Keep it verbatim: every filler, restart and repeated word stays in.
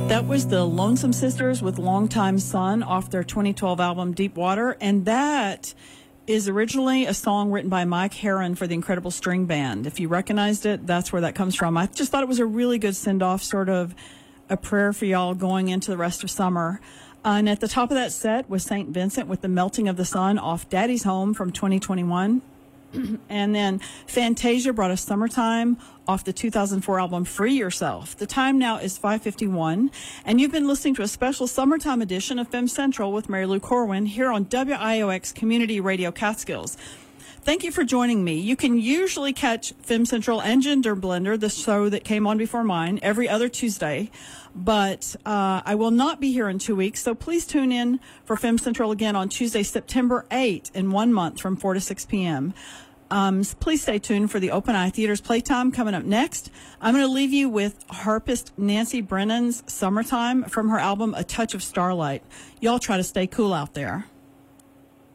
That was the Lonesome Sisters with Longtime Sun off their twenty twelve album Deep Water, and that is originally a song written by Mike Herron for the Incredible String Band. If you recognized it, that's where that comes from. I just thought it was a really good send-off, sort of a prayer for y'all going into the rest of summer. Uh, and at the top of that set was Saint Vincent with The Melting of the Sun off Daddy's Home from twenty twenty-one. And then Fantasia brought us Summertime off the two thousand four album Free Yourself. The time now is five fifty-one, and you've been listening to a special summertime edition of Femme Central with Mary Lou Corwin here on W I O X Community Radio Catskills. Thank you for joining me. You can usually catch Femme Central and Gender Blender, the show that came on before mine, every other Tuesday. But uh, I will not be here in two weeks, so please tune in for Femme Central again on Tuesday, September eighth, in one month from four to six p.m. Um, please stay tuned for the Open Eye Theater's Playtime coming up next. I'm going to leave you with harpist Nancy Brennan's Summertime from her album A Touch of Starlight. Y'all try to stay cool out there.